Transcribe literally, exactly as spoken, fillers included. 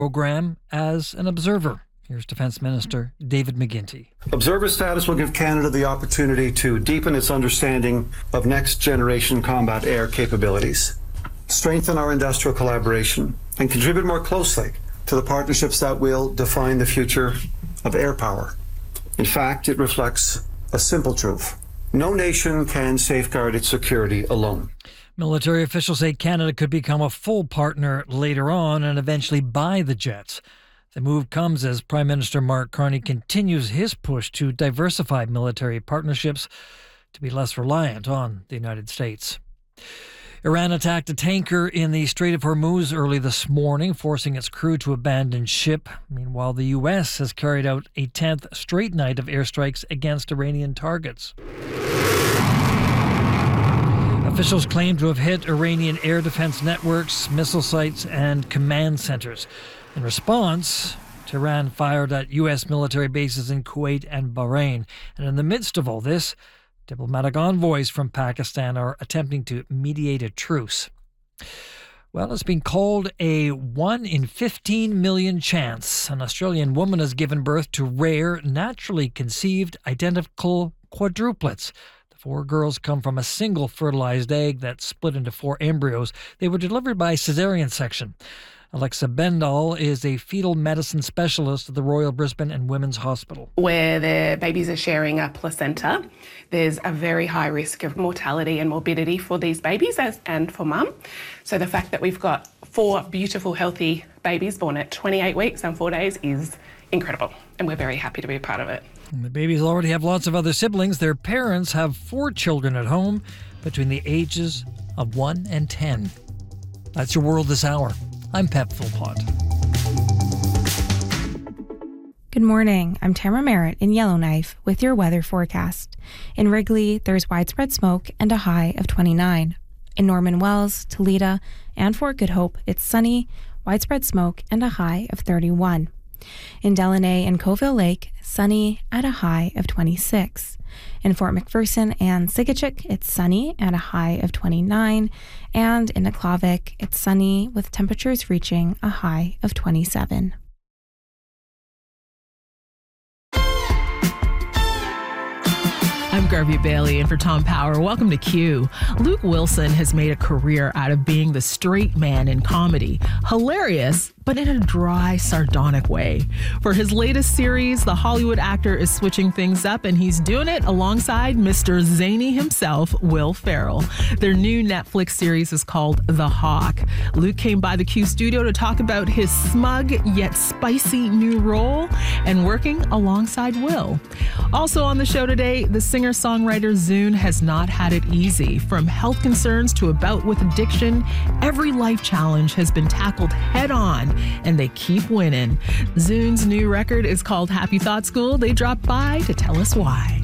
program as an observer. Here's Defence Minister David McGuinty. Observer status will give Canada the opportunity to deepen its understanding of next-generation combat air capabilities, strengthen our industrial collaboration, and contribute more closely to the partnerships that will define the future of air power. In fact, it reflects a simple truth. No nation can safeguard its security alone. Military officials say Canada could become a full partner later on and eventually buy the jets. The move comes as Prime Minister Mark Carney continues his push to diversify military partnerships to be less reliant on the United States. Iran attacked a tanker in the Strait of Hormuz early this morning, forcing its crew to abandon ship. Meanwhile, the U S has carried out a tenth straight night of airstrikes against Iranian targets. Officials claim to have hit Iranian air defense networks, missile sites, and command centers. In response, Tehran fired at U S military bases in Kuwait and Bahrain. And in the midst of all this, diplomatic envoys from Pakistan are attempting to mediate a truce. Well, it's been called a one in fifteen million chance. An Australian woman has given birth to rare, naturally conceived, identical quadruplets. The four girls come from a single fertilized egg that split into four embryos. They were delivered by cesarean section. Alexa Bendall is a fetal medicine specialist at the Royal Brisbane and Women's Hospital. Where the babies are sharing a placenta, there's a very high risk of mortality and morbidity for these babies as, and for mum. So the fact that we've got four beautiful, healthy babies born at twenty-eight weeks and four days is incredible, and we're very happy to be a part of it. And the babies already have lots of other siblings. Their parents have four children at home between the ages of one and ten. That's your world this hour. I'm Pep Philpott. Good morning. I'm Tamara Merritt in Yellowknife with your weather forecast. In Wrigley, there's widespread smoke and a high of twenty-nine. In Norman Wells, Toledo, and Fort Good Hope, it's sunny, widespread smoke, and a high of thirty-one. In Delaney and Coville Lake, sunny at a high of twenty-six. In Fort McPherson and Sigachik, it's sunny at a high of twenty-nine. And in Aklavik, it's sunny with temperatures reaching a high of twenty-seven. I'm Garvey Bailey, and for Tom Power, welcome to Q. Luke Wilson has made a career out of being the straight man in comedy. Hilarious, but in a dry, sardonic way. For his latest series, the Hollywood actor is switching things up, and he's doing it alongside Mister Zany himself, Will Ferrell. Their new Netflix series is called The Hawk. Luke came by the Q studio to talk about his smug yet spicy new role and working alongside Will. Also on the show today, the singer-songwriter Zune has not had it easy. From health concerns to a bout with addiction, every life challenge has been tackled head-on, and they keep winning. Zune's new record is called Happy Thought School. They dropped by to tell us why.